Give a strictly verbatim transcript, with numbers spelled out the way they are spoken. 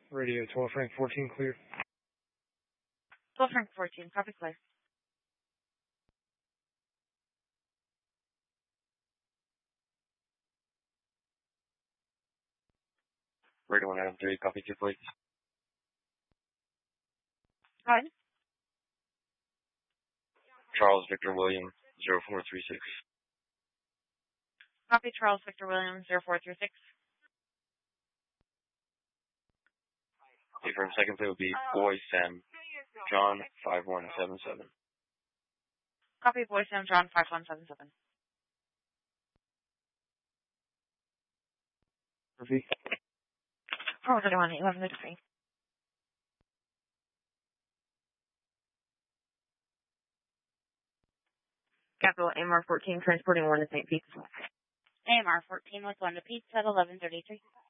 Radio twelve Frank fourteen clear. twelve Frank fourteen, copy clear. Radio one Adam three, copy two plates. Go ahead. Charles Victor William, zero four three six. Copy Charles Victor Williams, zero four three six. Okay, for second plate would be Boy Sam John five one seven seven. Copy Boy Sam John five one seven seven. Murphy. four thirty-one, eleven thirty-three. Capital A M R fourteen, transporting one to Saint Pete's. A M R fourteen with one to Pete's at eleven thirty-three.